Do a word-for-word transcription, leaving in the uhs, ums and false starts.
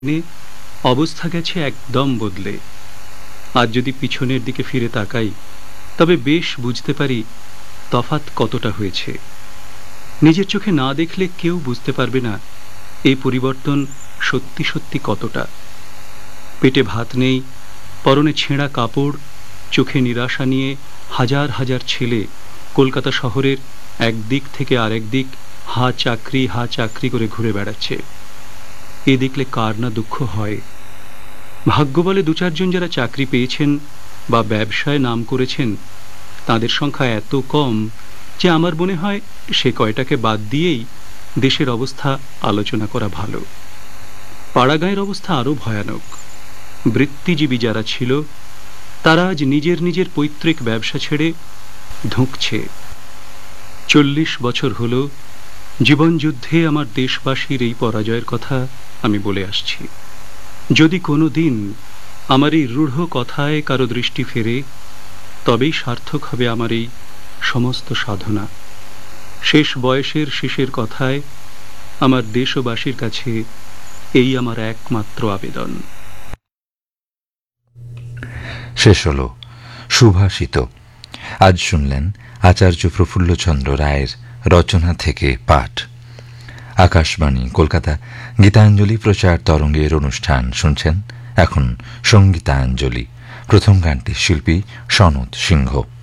নে অবস্থা গেছে একদম বদলে। আজ যদি পিছনের দিকে ফিরে তাকাই তবে বেশ বুঝতে পারি তফাৎ কতটা হয়েছে। নিজের চোখে না দেখলে কেউ বুঝতে পারবে না এই পরিবর্তন সত্যি সত্যি কতটা। পেটে ভাত নেই, পরনে ছেঁড়া কাপড়, চোখে নিরাশা নিয়ে হাজার হাজার ছেলে কলকাতা শহরের একদিক থেকে আরেক দিক হা চাকরি হা চাকরি করে ঘুরে বেড়াচ্ছে। এ দেখলে কার না দুঃখ হয়। ভাগ্য বলে দু চারজন যারা চাকরি পেয়েছেন বা ব্যবসায় নাম করেছেন তাদের সংখ্যা এত কম যে আমার মনে হয় সে কয়টাকে বাদ দিয়েই দেশের অবস্থা আলোচনা করা ভালো। পাড়াগাঁয়ের অবস্থা আরো ভয়ানক। বৃত্তিজীবী যারা ছিল তারা আজ নিজের নিজের পৈতৃক ব্যবসা ছেড়ে ধুঁকছে। চল্লিশ বছর হল জীবনযুদ্ধে আমার দেশবাসীর এই পরাজয়ের কথা আমি বলে আসছি। যদি কোনো দিন আমার এই রূঢ় কথায় কারো দৃষ্টি ফেরে তবেই সার্থক হবে আমার এই সমস্ত সাধনা। শেষ বয়সের শেষের কথায় আমার দেশবাসীর কাছে এই আমার একমাত্র আবেদন। শেষ হলো সুভাষিত। আজ শুনলেন আচার্য প্রফুল্লচন্দ্র রায়ের রচনা থেকে পাঠ। আকাশবাণী কলকাতা গীতাঞ্জলি প্রচার তরঙ্গের অনুষ্ঠান শুনছেন। এখন সঙ্গীতাঞ্জলি। প্রথম গানটি শিল্পী সনৎ সিংহ।